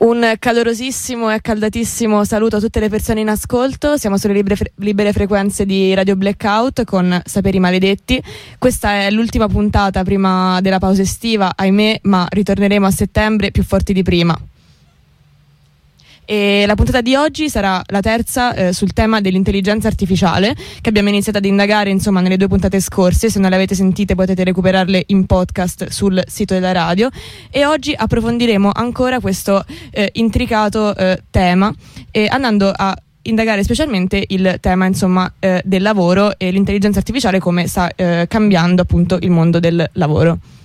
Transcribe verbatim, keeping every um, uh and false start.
Un calorosissimo e caldatissimo saluto a tutte le persone in ascolto. Siamo sulle libere, fre- libere frequenze di Radio Blackout con Saperi Maledetti. Questa è l'ultima puntata prima della pausa estiva, ahimè, ma ritorneremo a settembre più forti di prima. E la puntata di oggi sarà la terza eh, sul tema dell'intelligenza artificiale, che abbiamo iniziato ad indagare insomma nelle due puntate scorse. Se non le avete sentite potete recuperarle in podcast sul sito della radio, e oggi approfondiremo ancora questo eh, intricato eh, tema, eh, andando a indagare specialmente il tema insomma eh, del lavoro e l'intelligenza artificiale, come sta eh, cambiando appunto il mondo del lavoro.